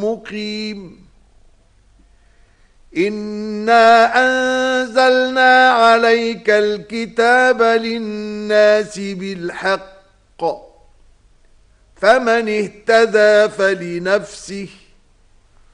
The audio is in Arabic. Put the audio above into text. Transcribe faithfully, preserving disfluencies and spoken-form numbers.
مقيم. إنا أنزلنا عليك الكتاب للناس بالحق فمن اهتدى فلنفسه